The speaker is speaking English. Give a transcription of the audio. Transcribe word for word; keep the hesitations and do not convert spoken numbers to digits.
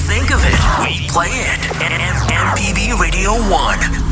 think of it, we play it. M- M P B Radio one.